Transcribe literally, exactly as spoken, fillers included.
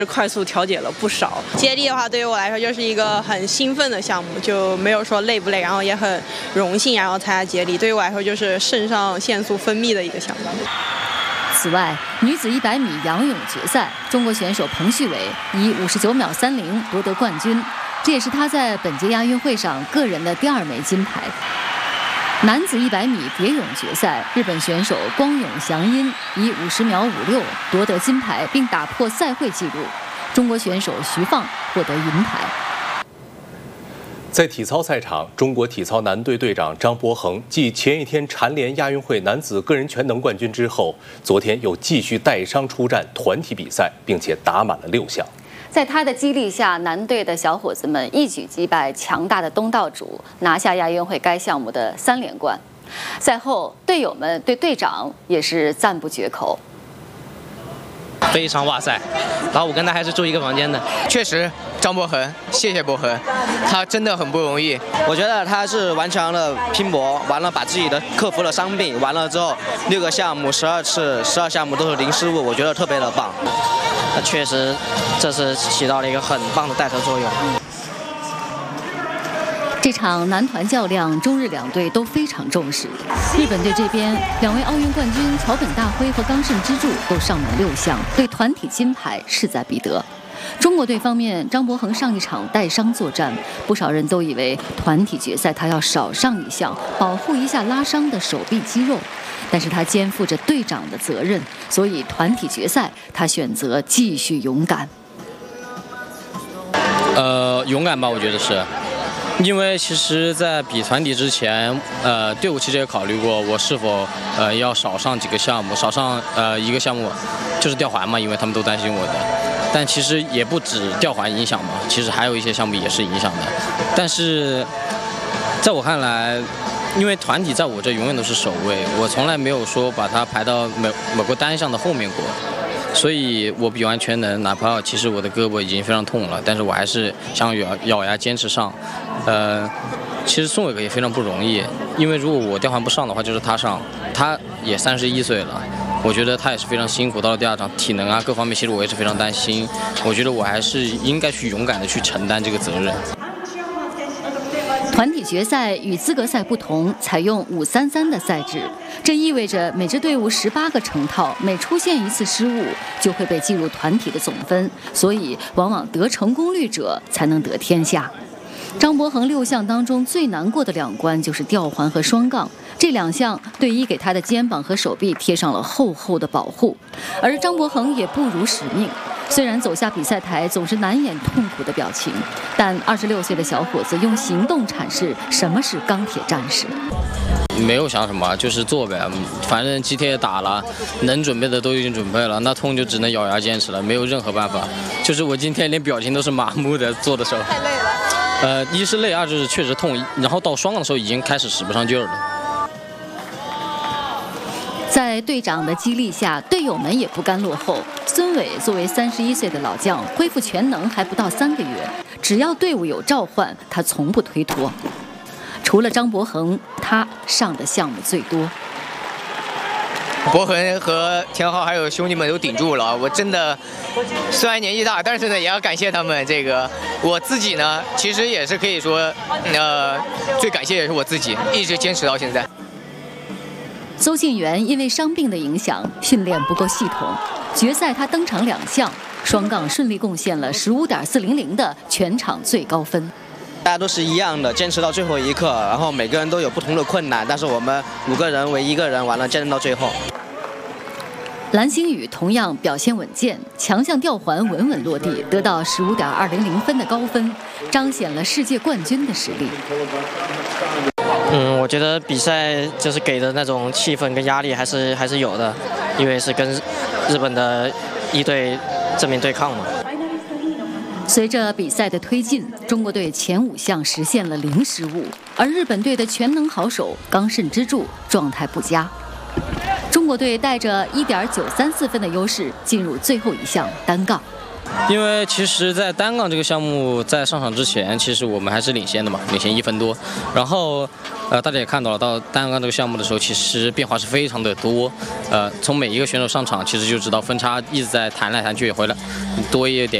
快速调节了不少。接力的话，对于我来说就是一个很兴奋的项目，就没有说累不累，然后也很荣幸，然后参加接力，对于我来说就是肾上腺素分泌的一个项目。 此外，女子一百米仰泳决赛，中国选手彭旭伟以五十九秒三零夺得冠军，这也是她在本届亚运会上个人的第二枚金牌。男子一百米蝶泳决赛，日本选手光永祥音以五十秒五六夺得金牌，并打破赛会纪录。中国选手徐放获得银牌。 在体操赛场，中国体操男队队长张博恒继前一天蝉联亚运会男子个人全能冠军之后，昨天又继续带伤出战团体比赛，并且打满了六项。 在他的激励下，男队的小伙子们一举击败强大的东道主，拿下亚运会该项目的三连冠。赛后，队友们对队长也是赞不绝口。 非常哇塞！然后我跟他还是住一个房间的。 确实，张博恒，谢谢博恒，他真的很不容易。 我觉得他是顽强的拼搏，完了把自己的克服了伤病，完了之后六个项目十二次十二项目都是零失误，我觉得特别的棒。 那确实，这是起到了一个很棒的带头作用。 这场男团较量，中日两队都非常重视。日本队这边，两位奥运冠军桥本大辉和冈胜之助都上满六项，对团体金牌势在必得。中国队方面，张博恒上一场带伤作战，不少人都以为团体决赛他要少上一项，保护一下拉伤的手臂肌肉。但是他肩负着队长的责任，所以团体决赛他选择继续勇敢。 呃，勇敢吧，我觉得是。因为其实，在比团体之前，呃，队伍其实也考虑过我是否呃要少上几个项目，少上呃一个项目，就是吊环嘛，因为他们都担心我的。但其实也不止吊环影响嘛，其实还有一些项目也是影响的。但是在我看来，因为团体在我这永远都是首位，我从来没有说把它排到某某个单项的后面过。所以我比完全能，哪怕其实我的胳膊已经非常痛了，但是我还是想咬咬牙坚持上。呃，其实宋伟哥也非常不容易，因为如果我吊环不上的话，就是他上，他也三十一岁了，我觉得他也是非常辛苦。到了第二场，体能啊各方面，其实我也是非常担心。我觉得我还是应该去勇敢的去承担这个责任。 团体决赛与资格赛不同，采用五三三的赛制，这意味着每支队伍十八个成套，每出现一次失误就会被计入团体的总分，所以往往得成功率者才能得天下。张博恒六项当中最难过的两关就是吊环和双杠，这两项队医给他的肩膀和手臂贴上了厚厚的保护，而张博恒也不辱使命。虽然走下比赛台总是难掩痛苦的表情，但二十六岁的小伙子用行动阐释什么是钢铁战士。 没有想什么，就是做呗，反正肌贴也打了，能准备的都已经准备了，那痛就只能咬牙坚持了，没有任何办法。就是我今天连表情都是麻木的，做的时候太累了。呃，一是累，二就是确实痛，然后到双杠的时候已经开始使不上劲儿了。 在队长的激励下，队友们也不甘落后。孙伟作为三十一岁的老将，恢复全能还不到三个月，只要队伍有召唤，他从不推脱。除了张博恒，他上的项目最多。 博恒和田浩还有兄弟们都顶住了，我真的虽然年纪大，但是呢也要感谢他们。这个我自己呢，其实也是可以说，呃，最感谢也是我自己，一直坚持到现在。 邹敬源因为伤病的影响，训练不够系统。决赛他登场两项，双杠顺利贡献了十五点四零零的全场最高分。 大家都是一样的，坚持到最后一刻，然后每个人都有不同的困难，但是我们五个人为一个人，完了坚持到最后。 蓝星宇同样表现稳健，强项吊环稳稳落地，得到十五点二零零分的高分，彰显了世界冠军的实力。 嗯，我觉得比赛就是给的那种气氛跟压力还是还是有的，因为是跟日本的一队正面对抗嘛。 随着比赛的推进，中国队前五项实现了零失误，而日本队的全能好手冈胜之助状态不佳。中国队带着 一点九三四 分的优势进入最后一项单杠。 因为其实，在单杠这个项目在上场之前，其实我们还是领先的嘛，领先一分多。然后，呃，大家也看到了，到单杠这个项目的时候，其实变化是非常的多。呃，从每一个选手上场，其实就知道分差一直在弹来弹去，回来多一点